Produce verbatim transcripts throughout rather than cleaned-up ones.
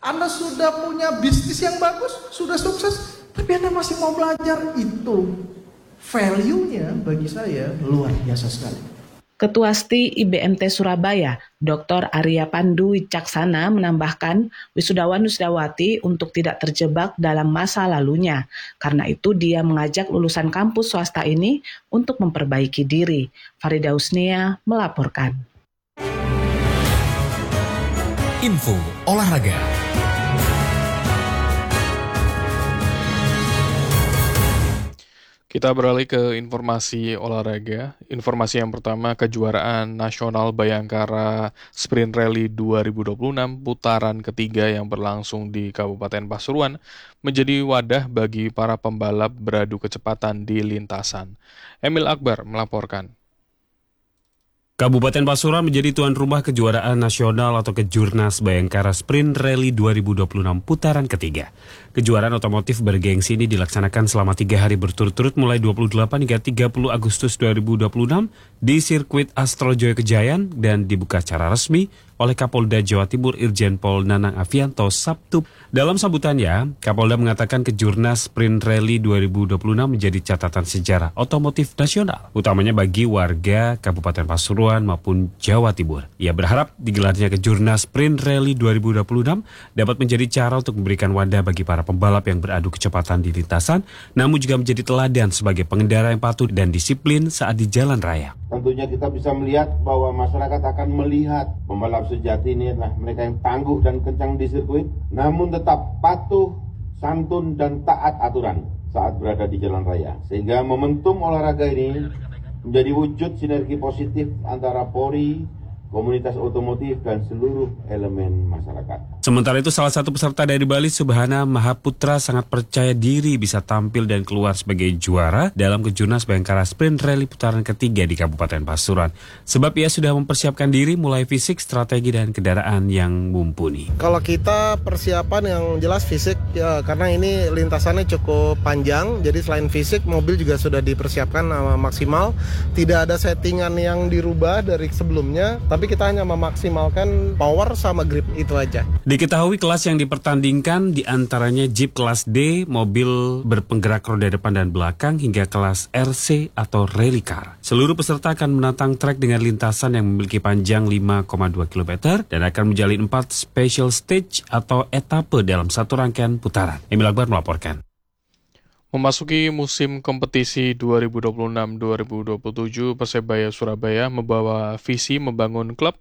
Anda sudah punya bisnis yang bagus, sudah sukses, tapi Anda masih mau belajar, itu value-nya bagi saya luar biasa sekali. Ketua S T I I B M T Surabaya, Doktor Arya Pandu Wicaksana menambahkan wisudawan-wisudawati untuk tidak terjebak dalam masa lalunya. Karena itu dia mengajak lulusan kampus swasta ini untuk memperbaiki diri. Farida Husnia melaporkan. Info olahraga. Kita beralih ke informasi olahraga. Informasi yang pertama, kejuaraan nasional Bayangkara Sprint Rally dua ribu dua puluh enam putaran ketiga yang berlangsung di Kabupaten Pasuruan menjadi wadah bagi para pembalap beradu kecepatan di lintasan. Emil Akbar melaporkan. Kabupaten Pasuruan menjadi tuan rumah kejuaraan nasional atau Kejurnas Bayangkara Sprint Rally dua ribu dua puluh enam putaran ketiga. Kejuaraan otomotif bergengsi ini dilaksanakan selama tiga hari berturut-turut mulai dua puluh delapan hingga tiga puluh Agustus dua ribu dua puluh enam di sirkuit Astro Joyo Kejayan dan dibuka secara resmi oleh Kapolda Jawa Timur Irjen Pol Nanang Afianto Sabtu. Dalam sambutannya, Kapolda mengatakan Kejurnas Sprint Rally dua ribu dua puluh enam menjadi catatan sejarah otomotif nasional, utamanya bagi warga Kabupaten Pasuruan maupun Jawa Timur. Ia berharap digelarnya Kejurnas Sprint Rally dua ribu dua puluh enam dapat menjadi cara untuk memberikan wadah bagi para pembalap yang beradu kecepatan di lintasan, namun juga menjadi teladan sebagai pengendara yang patuh dan disiplin saat di jalan raya. Tentunya kita bisa melihat bahwa masyarakat akan melihat pembalap sejati ini adalah mereka yang tangguh dan kencang di sirkuit, namun tetap patuh, santun, dan taat aturan saat berada di jalan raya. Sehingga momentum olahraga ini menjadi wujud sinergi positif antara Polri, komunitas otomotif, dan seluruh elemen masyarakat. Sementara itu, salah satu peserta dari Bali, Subhana Mahaputra, sangat percaya diri bisa tampil dan keluar sebagai juara dalam Kejurnas Bayangkara Sprint Rally putaran ketiga di Kabupaten Pasuruan. Sebab ia sudah mempersiapkan diri mulai fisik, strategi, dan kendaraan yang mumpuni. Kalau kita persiapan yang jelas fisik, ya, karena ini lintasannya cukup panjang, jadi selain fisik, mobil juga sudah dipersiapkan uh, maksimal. Tidak ada settingan yang dirubah dari sebelumnya, tapi kita hanya memaksimalkan power sama grip, itu aja. Diketahui kelas yang dipertandingkan diantaranya Jeep kelas D, mobil berpenggerak roda depan dan belakang, hingga kelas R C atau Rally Car. Seluruh peserta akan menantang trek dengan lintasan yang memiliki panjang lima koma dua kilometer dan akan menjalin empat special stage atau etape dalam satu rangkaian putaran. Emil Akbar melaporkan. Memasuki musim kompetisi dua ribu dua puluh enam dua ribu dua puluh tujuh, Persebaya Surabaya membawa visi membangun klub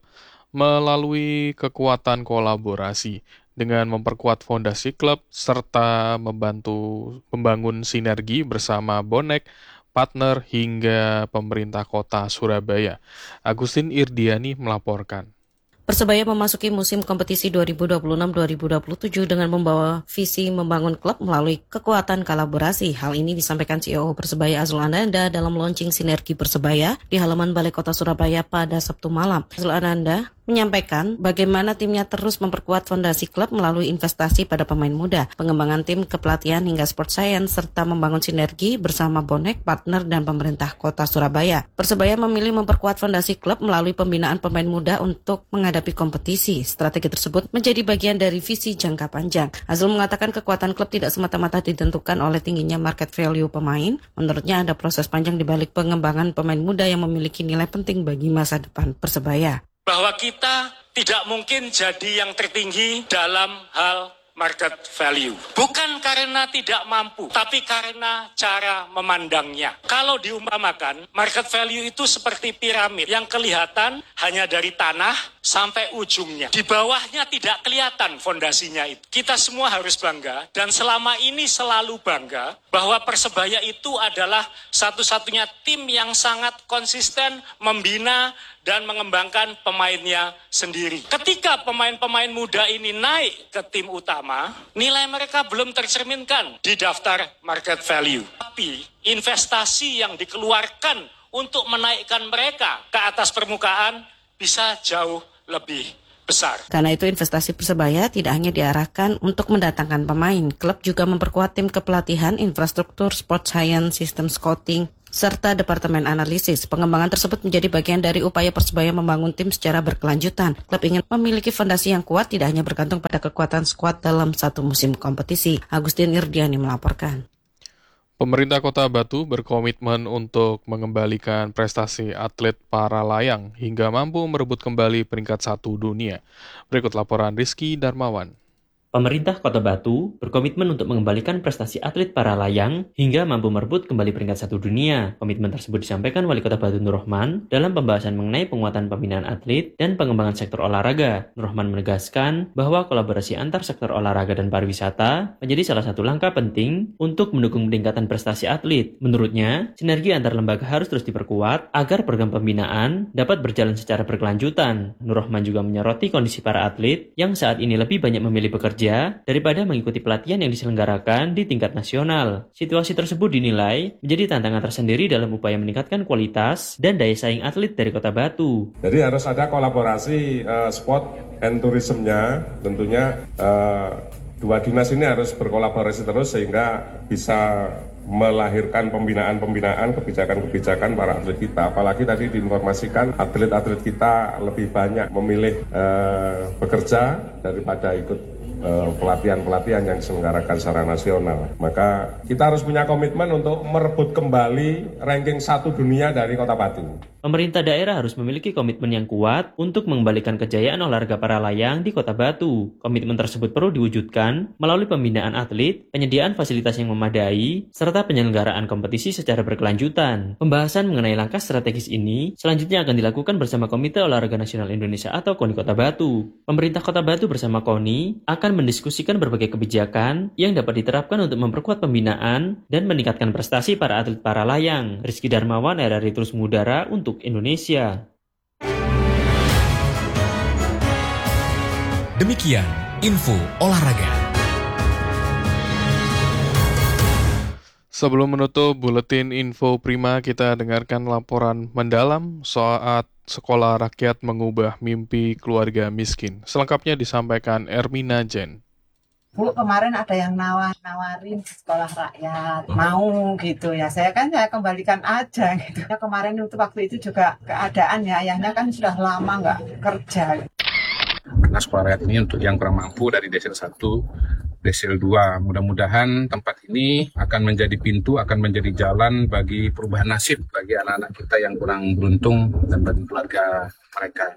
melalui kekuatan kolaborasi dengan memperkuat fondasi klub serta membantu membangun sinergi bersama bonek, partner hingga pemerintah kota Surabaya. Agustin Irdiani melaporkan. Persebaya memasuki musim kompetisi dua ribu dua puluh enam dua ribu dua puluh tujuh dengan membawa visi membangun klub melalui kekuatan kolaborasi. Hal ini disampaikan C E O Persebaya Azrul Ananda dalam launching sinergi Persebaya di halaman Balai Kota Surabaya pada Sabtu malam. Azrul Ananda menyampaikan bagaimana timnya terus memperkuat fondasi klub melalui investasi pada pemain muda, pengembangan tim kepelatihan hingga sport science, serta membangun sinergi bersama bonek, partner, dan pemerintah kota Surabaya. Persebaya memilih memperkuat fondasi klub melalui pembinaan pemain muda untuk menghadapi kompetisi. Strategi tersebut menjadi bagian dari visi jangka panjang. Azrul mengatakan kekuatan klub tidak semata-mata ditentukan oleh tingginya market value pemain. Menurutnya ada proses panjang di balik pengembangan pemain muda yang memiliki nilai penting bagi masa depan Persebaya. Bahwa kita tidak mungkin jadi yang tertinggi dalam hal market value. Bukan karena tidak mampu, tapi karena cara memandangnya. Kalau diumpamakan, market value itu seperti piramid yang kelihatan hanya dari tanah sampai ujungnya. Di bawahnya tidak kelihatan fondasinya itu. Kita semua harus bangga, dan selama ini selalu bangga, bahwa Persebaya itu adalah satu-satunya tim yang sangat konsisten membina dan mengembangkan pemainnya sendiri. Ketika pemain-pemain muda ini naik ke tim utama, nilai mereka belum tercerminkan di daftar market value. Tapi investasi yang dikeluarkan untuk menaikkan mereka ke atas permukaan bisa jauh lebih besar. Karena itu investasi Persebaya tidak hanya diarahkan untuk mendatangkan pemain. Klub juga memperkuat tim kepelatihan, infrastruktur, sport science, sistem scouting, serta Departemen Analisis. Pengembangan tersebut menjadi bagian dari upaya Persebaya membangun tim secara berkelanjutan. Klub ingin memiliki fondasi yang kuat, tidak hanya bergantung pada kekuatan skuad dalam satu musim kompetisi. Agustin Irdiani melaporkan. Pemerintah Kota Batu berkomitmen untuk mengembalikan prestasi atlet para layang hingga mampu merebut kembali peringkat satu dunia. Berikut laporan Rizky Darmawan. Pemerintah Kota Batu berkomitmen untuk mengembalikan prestasi atlet para layang hingga mampu merebut kembali peringkat satu dunia. Komitmen tersebut disampaikan Wali Kota Batu Nur Rohman dalam pembahasan mengenai penguatan pembinaan atlet dan pengembangan sektor olahraga. Nur Rohman menegaskan bahwa kolaborasi antar sektor olahraga dan pariwisata menjadi salah satu langkah penting untuk mendukung peningkatan prestasi atlet. Menurutnya, sinergi antar lembaga harus terus diperkuat agar program pembinaan dapat berjalan secara berkelanjutan. Nur Rohman juga menyoroti kondisi para atlet yang saat ini lebih banyak memilih bekerja daripada mengikuti pelatihan yang diselenggarakan di tingkat nasional. Situasi tersebut dinilai menjadi tantangan tersendiri dalam upaya meningkatkan kualitas dan daya saing atlet dari Kota Batu. Jadi harus ada kolaborasi uh, sport and tourism-nya, tentunya uh, dua dinas ini harus berkolaborasi terus sehingga bisa melahirkan pembinaan-pembinaan, kebijakan-kebijakan para atlet kita. Apalagi tadi diinformasikan atlet-atlet kita lebih banyak memilih uh, bekerja daripada ikut pelatihan-pelatihan yang diselenggarakan secara nasional. Maka kita harus punya komitmen untuk merebut kembali ranking satu dunia dari Kota Batu. Pemerintah daerah harus memiliki komitmen yang kuat untuk mengembalikan kejayaan olahraga para layang di Kota Batu. Komitmen tersebut perlu diwujudkan melalui pembinaan atlet, penyediaan fasilitas yang memadai, serta penyelenggaraan kompetisi secara berkelanjutan. Pembahasan mengenai langkah strategis ini selanjutnya akan dilakukan bersama Komite Olahraga Nasional Indonesia atau KONI Kota Batu. Pemerintah Kota Batu bersama KONI akan mendiskusikan berbagai kebijakan yang dapat diterapkan untuk memperkuat pembinaan dan meningkatkan prestasi para atlet para layang. Rizky Darmawan, R R I Terus Mengudara untuk Indonesia. Demikian info olahraga. Sebelum menutup buletin info prima, kita dengarkan laporan mendalam saat sekolah rakyat mengubah mimpi keluarga miskin. Selengkapnya disampaikan Ermina Jen. Bu, kemarin ada yang nawar, nawarin sekolah rakyat, mau gitu ya. Saya kan saya kembalikan aja gitu. Ya, kemarin itu waktu itu juga keadaan ya, ayahnya kan sudah lama nggak kerja. Karena sekolah rakyat ini untuk yang kurang mampu dari desil satu, desil dua. Mudah-mudahan tempat ini akan menjadi pintu, akan menjadi jalan bagi perubahan nasib bagi anak-anak kita yang kurang beruntung dan bagi keluarga mereka.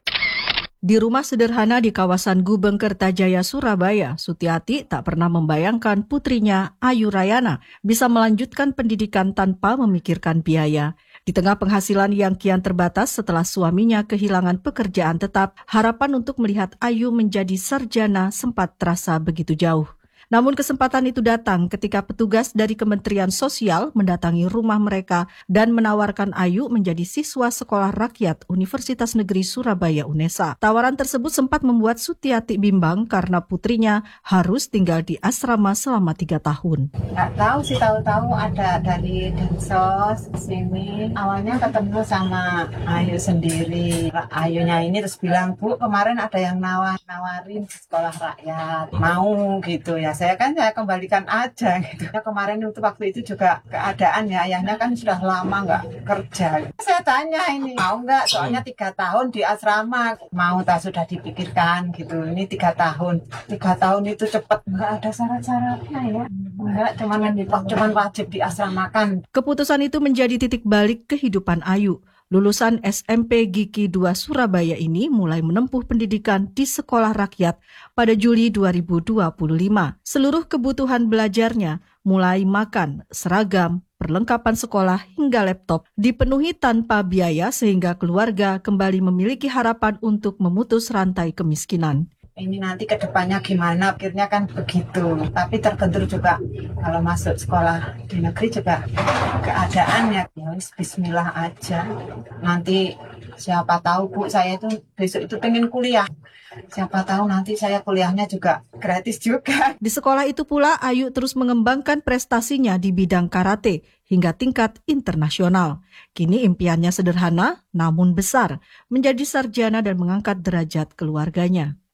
Di rumah sederhana di kawasan Gubeng Kertajaya, Surabaya, Sutiati tak pernah membayangkan putrinya, Ayu Rayana, bisa melanjutkan pendidikan tanpa memikirkan biaya. Di tengah penghasilan yang kian terbatas setelah suaminya kehilangan pekerjaan tetap, harapan untuk melihat Ayu menjadi sarjana sempat terasa begitu jauh. Namun kesempatan itu datang ketika petugas dari Kementerian Sosial mendatangi rumah mereka dan menawarkan Ayu menjadi siswa Sekolah Rakyat Universitas Negeri Surabaya UNESA. Tawaran tersebut sempat membuat Sutiati bimbang karena putrinya harus tinggal di asrama selama tiga tahun. Nggak tahu sih, tahu-tahu ada dari Densos sini. Awalnya ketemu sama Ayu sendiri. Ayunya ini terus bilang, Bu, kemarin ada yang nawar, nawarin Sekolah Rakyat, mau gitu ya. Saya kan saya kembalikan aja gitu. Ya, kemarin itu waktu itu juga keadaan ya, ayahnya kan sudah lama nggak kerja. Saya tanya ini mau nggak, soalnya tiga tahun di asrama. Mau tak sudah dipikirkan gitu. Ini tiga tahun, tiga tahun itu cepat, nggak ada syarat-syaratnya ya. Enggak, cuman cuman wajib diasramakan. Keputusan itu menjadi titik balik kehidupan Ayu. Lulusan S M P Giki dua Surabaya ini mulai menempuh pendidikan di sekolah rakyat pada Juli dua ribu dua puluh lima. Seluruh kebutuhan belajarnya, mulai makan, seragam, perlengkapan sekolah hingga laptop, dipenuhi tanpa biaya sehingga keluarga kembali memiliki harapan untuk memutus rantai kemiskinan. Ini nanti ke depannya gimana, akhirnya kan begitu. Tapi terbentur juga kalau masuk sekolah di negeri juga keadaannya. Ya bismillah aja. Nanti siapa tahu Bu, saya itu besok itu pengen kuliah. Siapa tahu nanti saya kuliahnya juga gratis juga. Di sekolah itu pula Ayu terus mengembangkan prestasinya di bidang karate hingga tingkat internasional. Kini impiannya sederhana namun besar, menjadi sarjana dan mengangkat derajat keluarganya.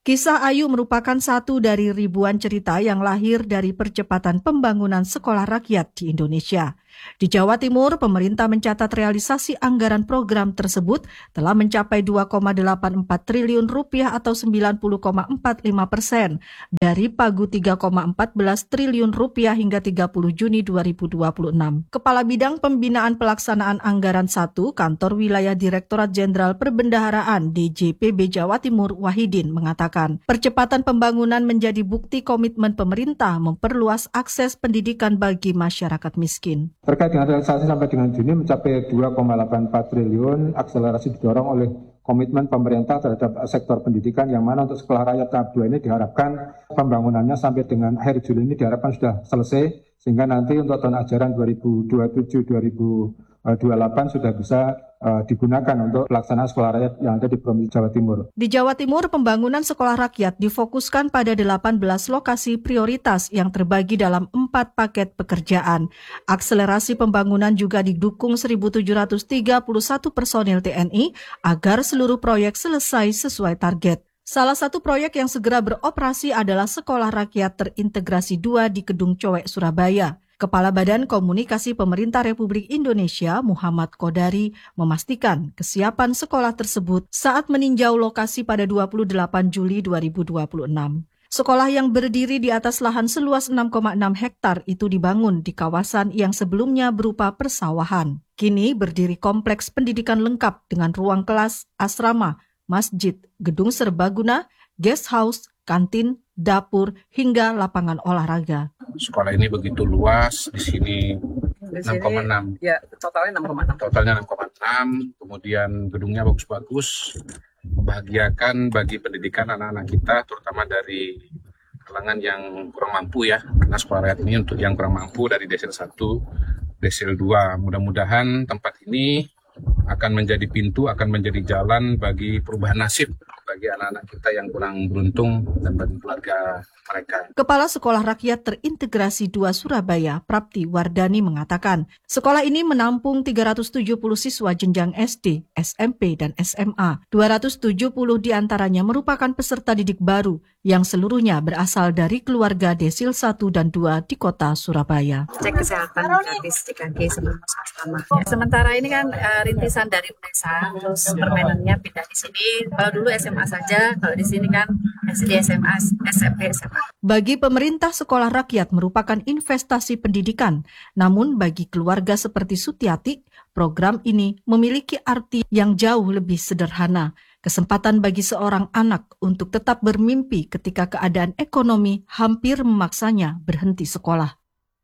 Kisah Ayu merupakan satu dari ribuan cerita yang lahir dari percepatan pembangunan sekolah rakyat di Indonesia. Di Jawa Timur, pemerintah mencatat realisasi anggaran program tersebut telah mencapai dua koma delapan empat triliun rupiah atau sembilan puluh koma empat lima persen dari pagu tiga koma empat belas triliun rupiah hingga tiga puluh Juni dua ribu dua puluh enam. Kepala Bidang Pembinaan Pelaksanaan Anggaran satu Kantor Wilayah Direktorat Jenderal Perbendaharaan D J P B Jawa Timur Wahidin mengatakan, percepatan pembangunan menjadi bukti komitmen pemerintah memperluas akses pendidikan bagi masyarakat miskin. Terkait dengan realisasi sampai dengan Juni mencapai dua koma delapan empat triliun, akselerasi didorong oleh komitmen pemerintah terhadap sektor pendidikan yang mana untuk sekolah rakyat tahap dua ini diharapkan pembangunannya sampai dengan akhir Juli ini diharapkan sudah selesai, sehingga nanti untuk tahun ajaran dua ribu dua puluh tujuh dua ribu dua puluh delapan sudah bisa uh, digunakan untuk pelaksanaan sekolah rakyat yang ada di Provinsi Jawa Timur. Di Jawa Timur, pembangunan sekolah rakyat difokuskan pada delapan belas lokasi prioritas yang terbagi dalam empat paket pekerjaan. Akselerasi pembangunan juga didukung seribu tujuh ratus tiga puluh satu personil T N I agar seluruh proyek selesai sesuai target. Salah satu proyek yang segera beroperasi adalah Sekolah Rakyat Terintegrasi dua di Kedung Cowek, Surabaya. Kepala Badan Komunikasi Pemerintah Republik Indonesia Muhammad Kodari memastikan kesiapan sekolah tersebut saat meninjau lokasi pada dua puluh delapan Juli dua ribu dua puluh enam. Sekolah yang berdiri di atas lahan seluas enam koma enam hektar itu dibangun di kawasan yang sebelumnya berupa persawahan. Kini berdiri kompleks pendidikan lengkap dengan ruang kelas, asrama, masjid, gedung serbaguna, guest house, kantin, dapur, hingga lapangan olahraga. Sekolah ini begitu luas, di sini enam koma enam. Ya, totalnya enam koma enam. Totalnya enam koma enam, kemudian gedungnya bagus-bagus, membahagiakan bagi pendidikan anak-anak kita, terutama dari kalangan yang kurang mampu ya. Karena sekolah rakyat ini untuk yang kurang mampu dari desil satu, desil dua. Mudah-mudahan tempat ini akan menjadi pintu, akan menjadi jalan bagi perubahan nasib bagi anak-anak kita yang kurang beruntung dan bagi keluarga mereka. Kepala Sekolah Rakyat Terintegrasi dua Surabaya, Prapti Wardani mengatakan, sekolah ini menampung tiga ratus tujuh puluh siswa jenjang S D, S M P, dan S M A. dua ratus tujuh puluh diantaranya merupakan peserta didik baru yang seluruhnya berasal dari keluarga desil satu dan dua di kota Surabaya. Cek kesehatan gratis C K G sebelum pertama. Ya, sementara ini kan uh, rintisan dari UNESA, terus permainannya pindah di sini. Kalau dulu S M A saja, kalau di sini kan S D, S M A, S M P, S M A. Bagi pemerintah, sekolah rakyat merupakan investasi pendidikan. Namun bagi keluarga seperti Sutiati, program ini memiliki arti yang jauh lebih sederhana. Kesempatan bagi seorang anak untuk tetap bermimpi ketika keadaan ekonomi hampir memaksanya berhenti sekolah.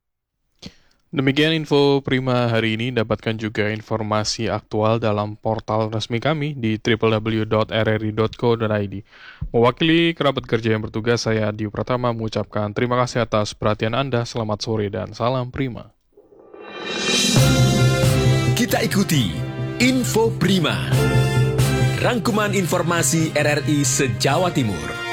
Demikian info Prima hari ini. Dapatkan juga informasi aktual dalam portal resmi kami di w w w dot r r i dot co dot i d. Mewakili kerabat kerja yang bertugas, saya Dio Pratama mengucapkan terima kasih atas perhatian Anda. Selamat sore dan salam Prima. Kita ikuti Info Prima, rangkuman informasi R R I se-Jawa Timur.